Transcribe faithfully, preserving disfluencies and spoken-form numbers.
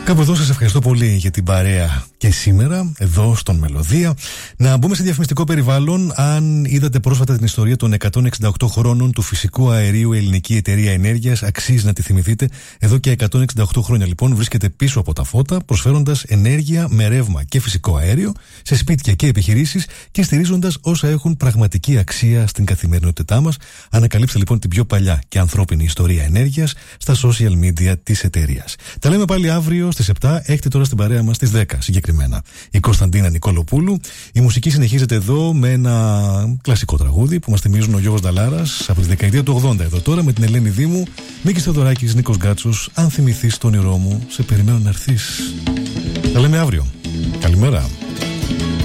Κάπου εδώ σας ευχαριστώ πολύ για την παρέα και σήμερα, εδώ στον Μελωδία. Να μπούμε σε διαφημιστικό περιβάλλον. Αν είδατε πρόσφατα την ιστορία των εκατόν εξήντα οκτώ χρόνων του φυσικού αερίου, η Ελληνική Εταιρεία Ενέργειας αξίζει να τη θυμηθείτε. Εδώ και εκατόν εξήντα οκτώ χρόνια λοιπόν βρίσκεται πίσω από τα φώτα, προσφέροντας ενέργεια με ρεύμα και φυσικό αέριο σε σπίτια και επιχειρήσεις και στηρίζοντας όσα έχουν πραγματική αξία στην καθημερινότητά μας. Ανακαλύψτε λοιπόν την πιο παλιά και ανθρώπινη ιστορία ενέργειας στα social media της εταιρείας. Τα λέμε πάλι αύριο στις επτά. Έχετε τώρα στην παρέα μας στις δέκα συγκεκριμένα η Κωνσταντίνα Νικολοπούλου. Η μουσική συνεχίζεται εδώ με ένα κλασικό τραγούδι που μας θυμίζουν ο Γιώργος Νταλάρας από τη δεκαετία του ογδόντα. Εδώ τώρα με την Ελένη Δήμου, Μίκης Θεοδωράκης, Νίκος Γκάτσος. Αν θυμηθείς το όνειρό μου, σε περιμένω να έρθεις. Τα λέμε αύριο. Καλημέρα.